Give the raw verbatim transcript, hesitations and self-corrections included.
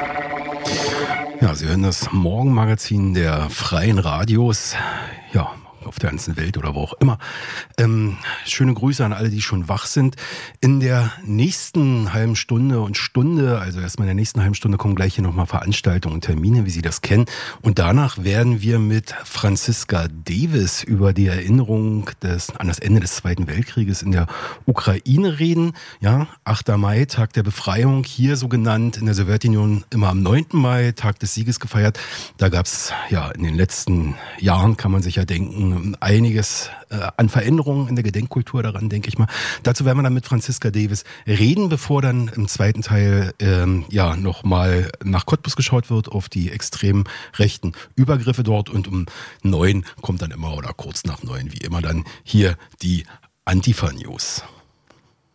Ja, Sie hören das Morgenmagazin der Freien Radios, ja, auf der ganzen Welt oder wo auch immer. Ähm, schöne Grüße an alle, die schon wach sind. In der nächsten halben Stunde und Stunde, also erstmal in der nächsten halben Stunde kommen gleich hier nochmal Veranstaltungen und Termine, wie Sie das kennen. Und danach werden wir mit Franziska Davis über die Erinnerung des, an das Ende des Zweiten Weltkrieges in der Ukraine reden. Ja, achter Mai, Tag der Befreiung, hier so genannt, in der Sowjetunion immer am neunten Mai, Tag des Sieges gefeiert. Da gab es ja in den letzten Jahren, kann man sich ja denken, einiges äh, an Veränderungen in der Gedenkkultur daran, denke ich mal. Dazu werden wir dann mit Franziska Davis reden, bevor dann im zweiten Teil ähm, ja nochmal nach Cottbus geschaut wird, auf die extrem rechten Übergriffe dort. Und um neun kommt dann immer, oder kurz nach neun, wie immer, dann hier die Antifa-News.